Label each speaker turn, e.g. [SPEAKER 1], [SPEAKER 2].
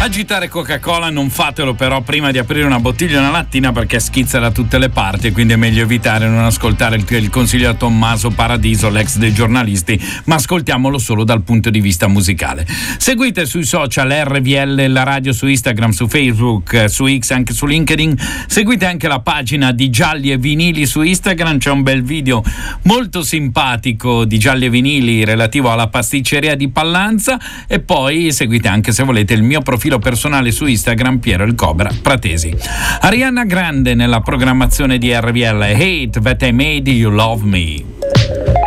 [SPEAKER 1] Agitare Coca-Cola non fatelo però prima di aprire una bottiglia una mattina, perché schizza da tutte le parti, e quindi è meglio evitare, non ascoltare il consiglio da Tommaso Paradiso, l'ex dei giornalisti, ma ascoltiamolo solo dal punto di vista musicale. Seguite sui social RVL, la radio, su Instagram, su Facebook, su X, anche su LinkedIn. Seguite anche la pagina di Gialli e Vinili su Instagram, c'è un bel video molto simpatico di Gialli e Vinili relativo alla pasticceria di Pallanza, e poi seguite anche, se volete, il mio profilo personale su Instagram, Piero il Cobra Pratesi. Ariana Grande nella programmazione di RVL, Hate That I Made You Love Me.